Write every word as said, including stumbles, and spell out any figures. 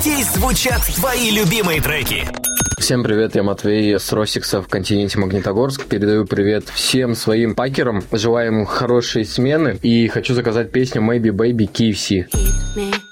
Здесь звучат твои любимые треки. Всем привет, я Матвей с Росикса в континенте Магнитогорск. Передаю привет всем своим пакерам. Желаем хорошей смены. И хочу заказать песню Maybe Baby кей эф си.